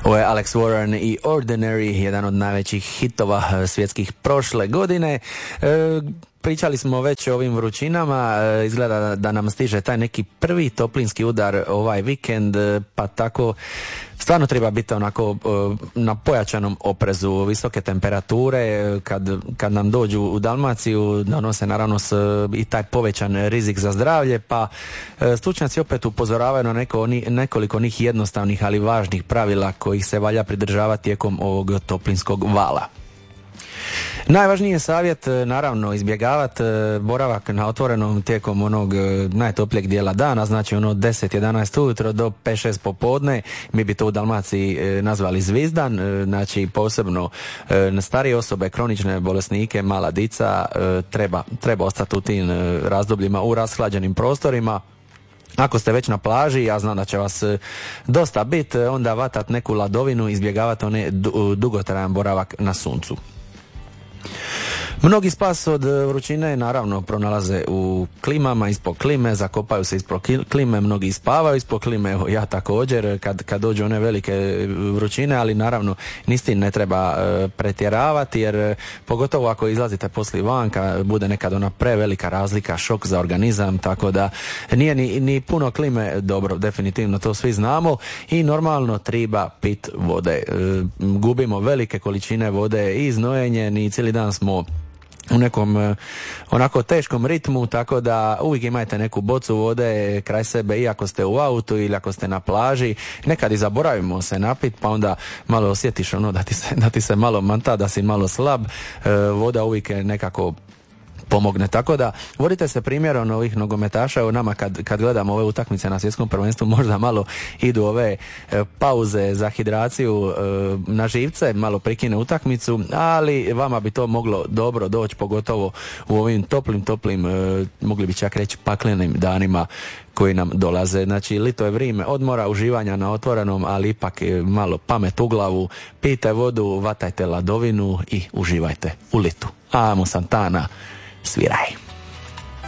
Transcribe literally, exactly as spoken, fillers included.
Ovo je Alex Warren i Ordinary, jedan od najvećih hitova svjetskih prošle godine. E, Pričali smo već o ovim vrućinama, izgleda da nam stiže taj neki prvi toplinski udar ovaj vikend, pa tako stvarno treba biti onako na pojačanom oprezu. Visoke temperature kad, kad nam dođu u Dalmaciju donose naravno s, i taj povećan rizik za zdravlje, pa stručnjaci opet upozoravaju na neko, nekoliko onih jednostavnih ali važnih pravila kojih se valja pridržavati tijekom ovog toplinskog vala. Najvažniji je savjet, naravno, izbjegavati boravak na otvorenom tijekom onog najtoplijeg dijela dana, znači ono deset jedanaest ujutro do pet šest popodne. Mi bi to u Dalmaciji nazvali zvizdan, znači posebno na starije osobe, kronične bolesnike, mala dica, treba, treba ostati u tim razdobljima u rashlađenim prostorima. Ako ste već na plaži, ja znam da će vas dosta biti, onda vatat neku ladovinu, izbjegavati one dugotrajan boravak na suncu. Mnogi spas od vrućine naravno pronalaze u klimama, ispod klime, zakopaju se ispod klime, mnogi spavaju ispod klime, evo ja također kad, kad dođu one velike vrućine, ali naravno nistin ne treba e, pretjeravati, jer e, pogotovo ako izlazite poslije vanka, bude nekad ona prevelika razlika, šok za organizam, tako da nije ni, ni puno klime dobro, definitivno to svi znamo, i normalno treba pit vode. E, gubimo velike količine vode i znojenje, ni cijeli dan smo u nekom onako teškom ritmu, tako da uvijek imajte neku bocu vode kraj sebe, i ako ste u autu ili ako ste na plaži. Nekad i zaboravimo se napit, pa onda malo osjetiš ono da ti se, da ti se malo manta, da si malo slab. E, voda uvijek je nekako pomogne. Tako da vodite se primjerom ovih nogometaša. Evo nama kad, kad gledamo ove utakmice na svjetskom prvenstvu, možda malo idu ove e, pauze za hidraciju e, na živce, malo prekine utakmicu, ali vama bi to moglo dobro doći, pogotovo u ovim toplim, toplim, e, mogli bi čak reći paklenim danima koji nam dolaze. Znači, lito je vrijeme odmora, uživanja na otvorenom, ali ipak malo pamet u glavu, pijte vodu, vatajte ladovinu i uživajte u litu. Amo Santana, sviraj.